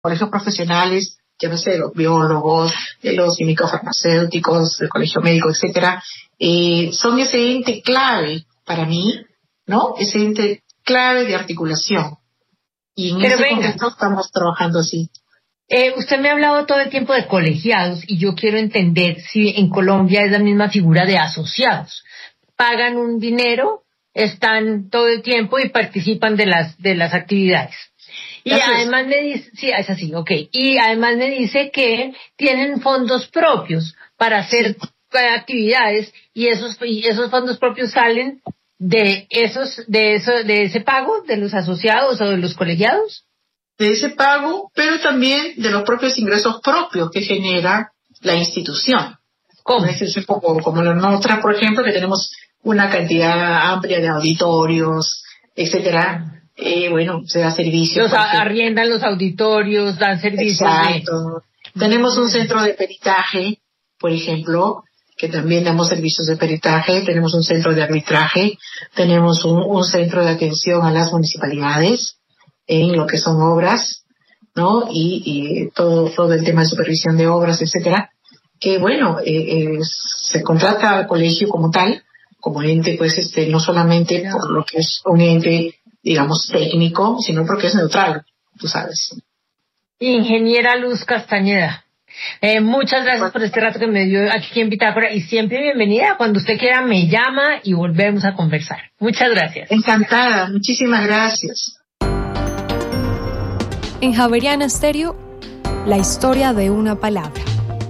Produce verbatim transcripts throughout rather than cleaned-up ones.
colegios profesionales, llámese de los biólogos, de los químicos farmacéuticos, del colegio médico, etcétera, eh, son ese ente clave para mí, ¿no? Ese ente clave de articulación. Y en Pero ese venga. contexto estamos trabajando así. Eh, usted me ha hablado todo el tiempo de colegiados y yo quiero entender si en Colombia es la misma figura de asociados. Pagan un dinero, están todo el tiempo y participan de las de las actividades. Y Eso además es. me dice, sí, es así, ok. Y además me dice que tienen fondos propios para hacer sí. actividades y esos y esos fondos propios salen de esos de eso de ese pago de los asociados o de los colegiados. De ese pago, pero también de los propios ingresos propios que genera la institución. ¿Cómo? Una institución como, como la nuestra, por ejemplo, que tenemos una cantidad amplia de auditorios, etcétera. Eh, bueno, se da servicios. Los a, arriendan los auditorios, dan servicios. Exacto. De... Tenemos un centro de peritaje, por ejemplo, que también damos servicios de peritaje. Tenemos un centro de arbitraje. Tenemos un, un centro de atención a las municipalidades en lo que son obras, ¿no? Y, y todo, todo el tema de supervisión de obras, etcétera. Que bueno, eh, eh, se contrata al colegio como tal, como ente, pues, este, no solamente por lo que es un ente, digamos, técnico, sino porque es neutral, tú sabes. Ingeniera Luz Castañeda, eh, muchas gracias por este rato que me dio aquí en Bitácora y siempre bienvenida. Cuando usted quiera me llama y volvemos a conversar. Muchas gracias. Encantada, muchísimas gracias. En Javeriana Estéreo, la historia de una palabra.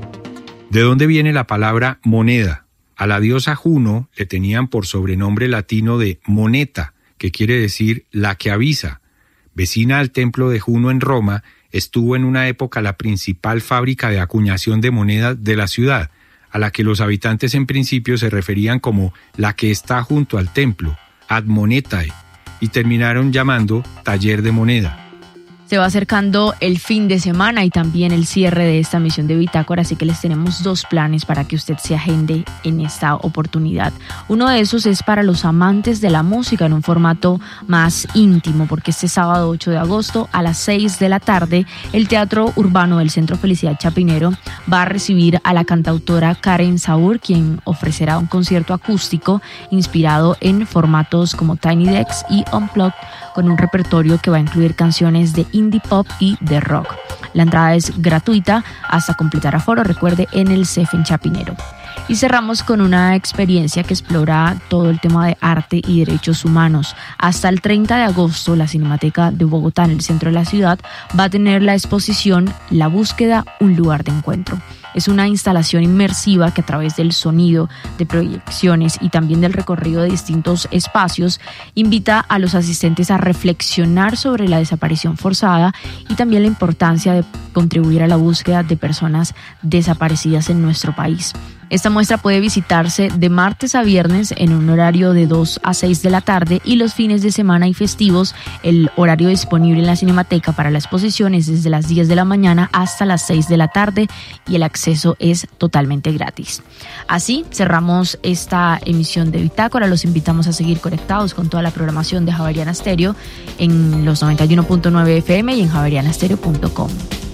¿De dónde viene la palabra moneda? A la diosa Juno le tenían por sobrenombre latino de moneta, que quiere decir la que avisa. Vecina al templo de Juno en Roma, estuvo en una época la principal fábrica de acuñación de monedas de la ciudad, a la que los habitantes en principio se referían como la que está junto al templo, ad monetae, y terminaron llamando taller de moneda. Se va acercando el fin de semana y también el cierre de esta misión de Bitácora, así que les tenemos dos planes para que usted se agende en esta oportunidad. Uno de esos es para los amantes de la música en un formato más íntimo, porque este sábado ocho de agosto a las seis de la tarde el Teatro Urbano del Centro Felicidad Chapinero va a recibir a la cantautora Karen Saur, quien ofrecerá un concierto acústico inspirado en formatos como Tiny Decks y Unplugged, con un repertorio que va a incluir canciones de indie pop y de rock. La entrada es gratuita hasta completar aforo, recuerde, en el C E F en Chapinero. Y cerramos con una experiencia que explora todo el tema de arte y derechos humanos. Hasta el treinta de agosto, la Cinemateca de Bogotá, en el centro de la ciudad, va a tener la exposición La Búsqueda, un lugar de encuentro. Es una instalación inmersiva que a través del sonido, de proyecciones y también del recorrido de distintos espacios invita a los asistentes a reflexionar sobre la desaparición forzada y también la importancia de contribuir a la búsqueda de personas desaparecidas en nuestro país. Esta muestra puede visitarse de martes a viernes en un horario de dos a seis de la tarde y los fines de semana y festivos el horario disponible en la Cinemateca para la exposición es desde las diez de la mañana hasta las seis de la tarde y el acceso es totalmente gratis. Así cerramos esta emisión de Bitácora. Los invitamos a seguir conectados con toda la programación de Javeriana Estéreo en los noventa y uno punto nueve F M y en javeriana estéreo punto com.